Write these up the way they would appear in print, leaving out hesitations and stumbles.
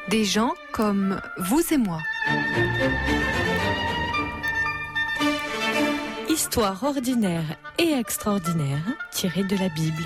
Des gens comme vous et moi. Histoire ordinaire et extraordinaire tirée de la Bible.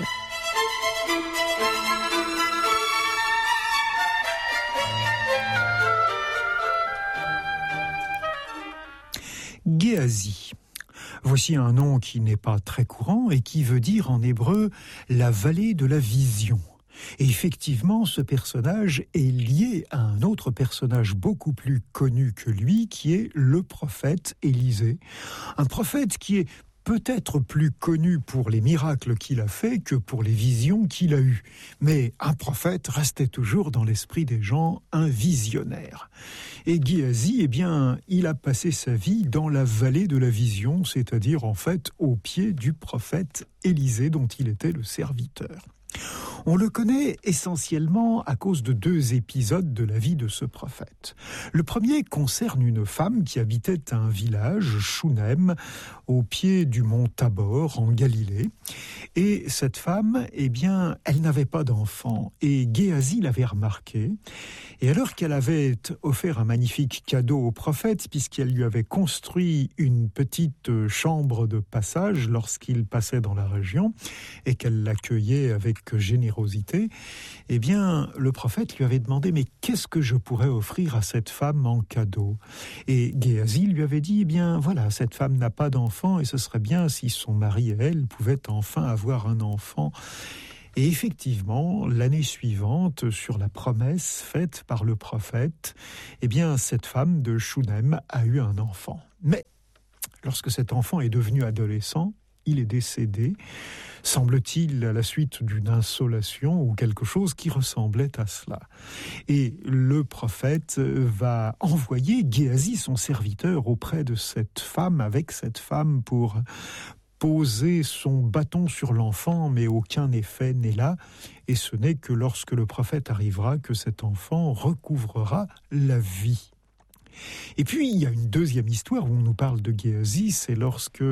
Géasi. Voici un nom qui n'est pas très courant et qui veut dire en hébreu « la vallée de la vision ». Et effectivement, ce personnage est lié à un autre personnage beaucoup plus connu que lui, qui est le prophète Élisée. Un prophète qui est peut-être plus connu pour les miracles qu'il a faits que pour les visions qu'il a eues. Mais un prophète restait toujours dans l'esprit des gens un visionnaire. Et Géasi, eh bien, il a passé sa vie dans la vallée de la vision, c'est-à-dire en fait au pied du prophète Élisée dont il était le serviteur. On le connaît essentiellement à cause de deux épisodes de la vie de ce prophète. Le premier concerne une femme qui habitait un village, Shunem, au pied du mont Tabor, en Galilée. Et cette femme, eh bien, elle n'avait pas d'enfant. Et Géasi l'avait remarqué. Et alors qu'elle avait offert un magnifique cadeau au prophète, puisqu'elle lui avait construit une petite chambre de passage lorsqu'il passait dans la région, et qu'elle l'accueillait avec générosité, eh bien, le prophète lui avait demandé « Mais qu'est-ce que je pourrais offrir à cette femme en cadeau ?» Et Géasi lui avait dit « Eh bien, voilà, cette femme n'a pas d'enfant et ce serait bien si son mari et elle pouvaient enfin avoir un enfant. » Et effectivement, l'année suivante, sur la promesse faite par le prophète, eh bien, cette femme de Shunem a eu un enfant. Mais lorsque cet enfant est devenu adolescent, il est décédé, semble-t-il, à la suite d'une insolation ou quelque chose qui ressemblait à cela. Et le prophète va envoyer Géasi, son serviteur, auprès de cette femme, avec cette femme, pour poser son bâton sur l'enfant, mais aucun effet n'est là. Et ce n'est que lorsque le prophète arrivera que cet enfant recouvrera la vie. Et puis, il y a une deuxième histoire où on nous parle de Géasi, c'est lorsque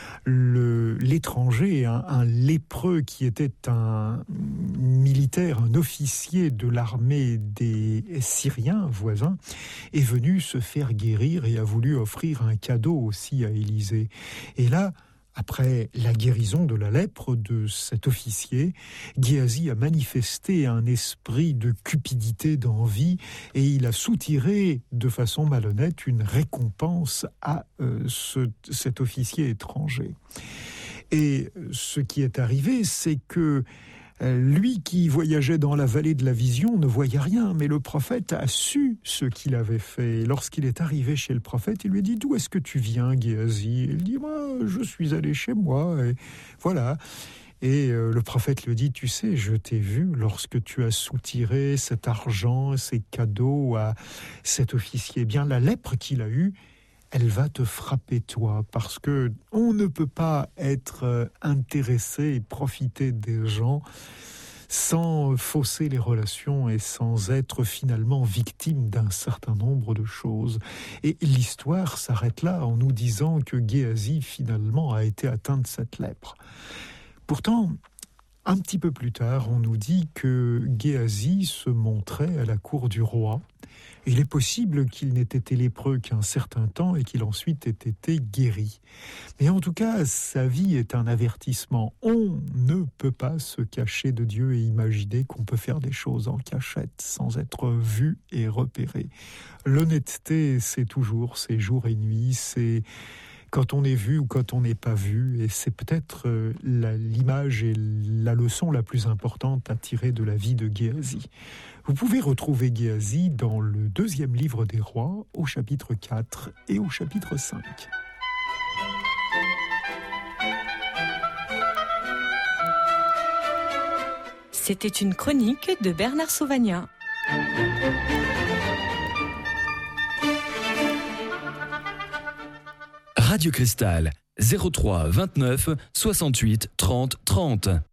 l'étranger, un lépreux qui était un militaire, un officier de l'armée des Syriens voisins, est venu se faire guérir et a voulu offrir un cadeau aussi à Élisée. Et là, après la guérison de la lèpre de cet officier, Géasi a manifesté un esprit de cupidité, d'envie, et il a soutiré de façon malhonnête une récompense à cet officier étranger. Et ce qui est arrivé, c'est que lui qui voyageait dans la vallée de la vision ne voyait rien, mais le prophète a su ce qu'il avait fait. Et lorsqu'il est arrivé chez le prophète, il lui a dit « D'où est-ce que tu viens, Géasi ?» Il dit « Je suis allé chez moi. » Et voilà. Et le prophète lui dit « Tu sais, je t'ai vu lorsque tu as soutiré cet argent, ces cadeaux à cet officier. » Eh bien, la lèpre qu'il a eue, elle va te frapper toi, parce que on ne peut pas être intéressé et profiter des gens sans fausser les relations et sans être finalement victime d'un certain nombre de choses. Et l'histoire s'arrête là en nous disant que Géasi finalement a été atteint de cette lèpre. Pourtant, un petit peu plus tard, on nous dit que Géasi se montrait à la cour du roi. Il est possible qu'il n'ait été lépreux qu'un certain temps et qu'il ensuite ait été guéri. Mais en tout cas, sa vie est un avertissement. On ne peut pas se cacher de Dieu et imaginer qu'on peut faire des choses en cachette sans être vu et repéré. L'honnêteté, c'est toujours, c'est jour et nuit, c'est quand on est vu ou quand on n'est pas vu, et c'est peut-être l'image et la leçon la plus importante à tirer de la vie de Géasi. Vous pouvez retrouver Géasi dans le deuxième livre des rois, au chapitre 4 et au chapitre 5. C'était une chronique de Bernard Sauvagnat. Radio Cristal, 03 29 68 30 30.